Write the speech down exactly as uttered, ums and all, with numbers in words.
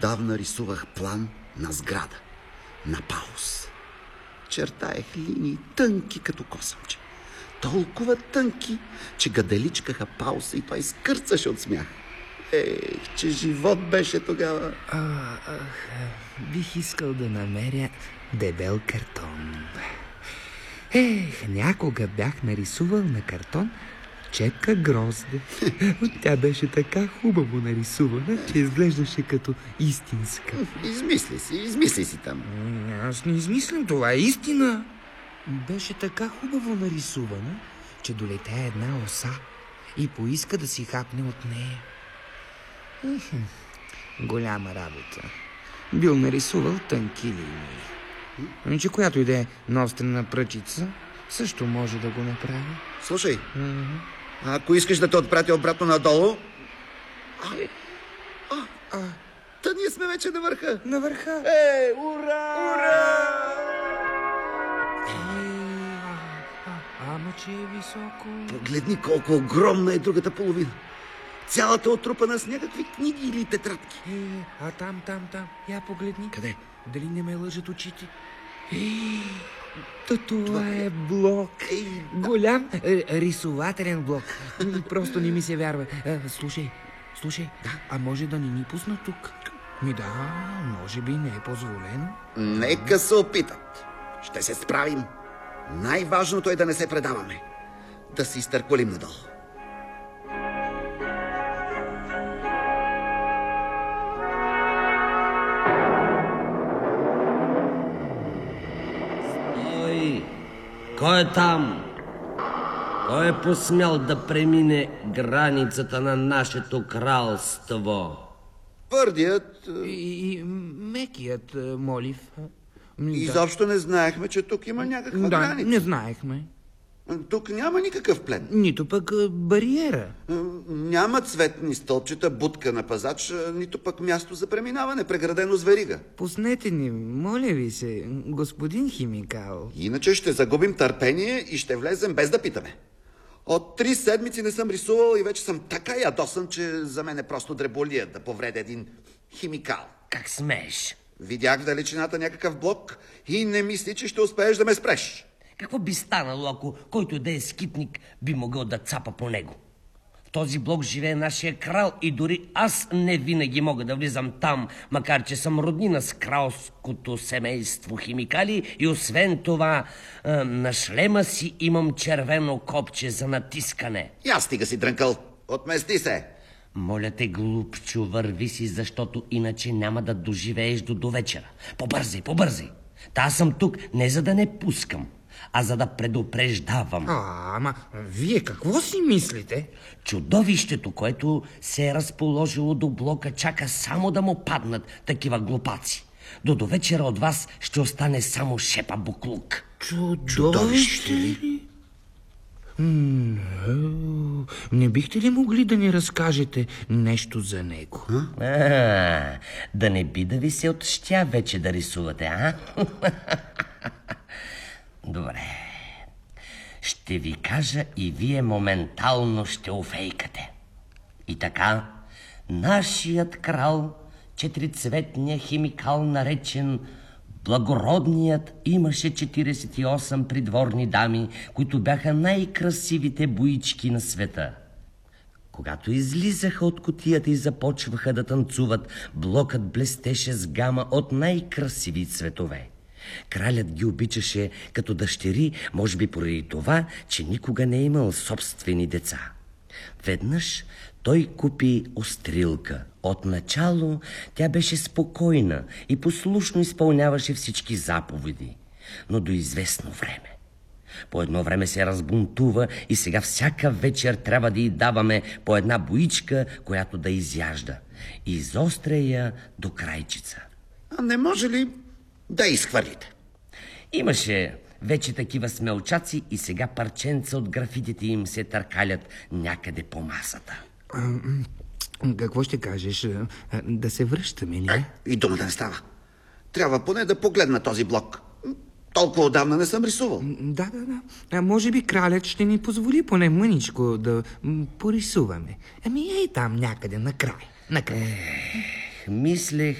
отдавна рисувах план на сграда, на паус. Чертаех линии тънки като косъмче. Толкова тънки, че гаделичкаха пауса и той скърцаше от смях. Ех, че живот беше тогава. А, ах, бих искал да намеря дебел картон. Ех, някога бях нарисувал на картон четка грозде. Тя беше така хубаво нарисувана, че изглеждаше като истинска. Измисли си, измисли си там. Аз не измислям, това е истина. Беше така хубаво нарисувана, че долетя една оса и поиска да си хапне от нея. Ихм, голяма работа. Бил нарисувал тънки линии. Че която и да е наострена пръчица, също може да го направи. Слушай, Mm-hmm. ако искаш да те отпратя обратно надолу... А, а, а, та ние сме вече на върха. На върха. Е, ура! Ура! Е, а, ама че е високо. Погледни колко огромна е другата половина. Цялата отрупана с някакви книги или тетрадки. Е, а там, там, там, я погледни. Къде? Дали не ме лъжат очите? Е, то това е блок. Ей, Голям е, рисувателен блок. Просто не ми се вярва. Е, слушай, слушай, Да. а може да не ни пусна тук? Ми да, може би не е позволено. нека се опитат. Ще се справим. Най-важното е да не се предаваме. Да се изтърколим надолу. Ой, кой е там? Кой е посмял да премине границата на нашето кралство? Твърдият... И, и мекият е, молив. М, Изобщо не знаехме, че тук има някаква да, граница. не знаехме. Тук няма никакъв плен. Нито пък е, бариера. Няма цветни стълбчета, будка на пазач, нито пък място за преминаване, преградено с верига. Пуснете ни, моля ви се, господин Химикал. Иначе ще загубим търпение и ще влезем без да питаме. От три седмици не съм рисувал и вече съм така ядосан, че за мен е просто дреболия да повредя един химикал. Как смееш? Видях в далечината някакъв блок и не мисли, че ще успееш да ме спреш. Какво би станало, ако който да е скитник би могъл да цапа по него? В този блок живее нашия крал и дори аз не винаги мога да влизам там, макар че съм роднина с кралското семейство химикали и освен това а, на шлема си имам червено копче за натискане. Я стига си, дрънкъл. Отмести се. Моля те, глупчо, върви си, защото иначе няма да доживееш до довечера. Побързай, побързай. Та аз съм тук не за да не пускам, а за да предупреждавам. А, ама вие какво си мислите? Чудовището, което се е разположило до блока, чака само да му паднат такива глупаци. До довечера от вас ще остане само шепа буклук. Чудовище ли? М, Не бихте ли могли да ни разкажете нещо за него? А, да не би да ви се отщя вече да рисувате, а? Добре. Ще ви кажа и вие моментално ще офейкате. И така, нашият крал, четирицветният химикал, наречен Благородният, имаше четиридесет и осем придворни дами, които бяха най-красивите боички на света. Когато излизаха от кутията и започваха да танцуват, блокът блестеше с гама от най-красиви цветове. Кралят ги обичаше като дъщери, може би поради това, че никога не е имал собствени деца. Веднъж той купи острилка. Отначало тя беше спокойна и послушно изпълняваше всички заповеди, но до известно време. По едно време се разбунтува и сега всяка вечер трябва да й даваме по една боичка, която да изяжда. Изостря я до крайчица. А не може ли да изхвърлите? Имаше вече такива смелчаци и сега парченца от графитите им се търкалят някъде по масата. Какво ще кажеш? Да се връщаме ли? Е, и думата не става. Трябва поне да погледна този блок. Толкова отдавна не съм рисувал. Да, да, да. А може би кралят ще ни позволи поне мъничко да м, порисуваме. Ами ей там някъде накрай. Накрай. Мислех,